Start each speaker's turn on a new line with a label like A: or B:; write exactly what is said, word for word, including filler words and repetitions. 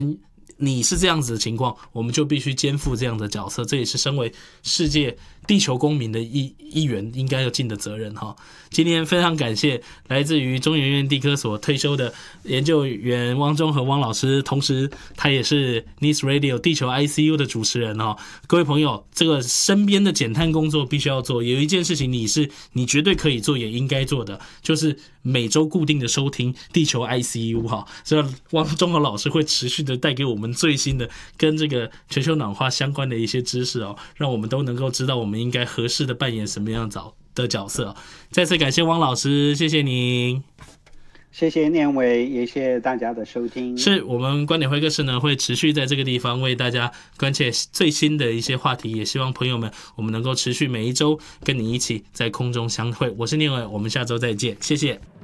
A: 你是这样子的情况，我们就必须肩负这样的角色，这也是身为世界地球公民的一一员应该要尽的责任哈。今天非常感谢来自于中研院地科所退休的研究员汪中和汪老师，同时他也是 N I S Radio 地球 I C U 的主持人哈。各位朋友，这个身边的减碳工作必须要做，有一件事情你是你绝对可以做也应该做的，就是每周固定的收听地球 I C U 哈。所以汪中和老师会持续的带给我们最新的跟这个全球暖化相关的一些知识哦，让我们都能够知道我们应该合适的扮演什么样的角色哦。再次感谢汪老师，谢谢您。
B: 谢谢念伟，也谢谢大家的收听。
A: 是我们观点会客室呢，会持续在这个地方为大家关切最新的一些话题，也希望朋友们我们能够持续每一周跟你一起在空中相会。我是念伟，我们下周再见，谢谢。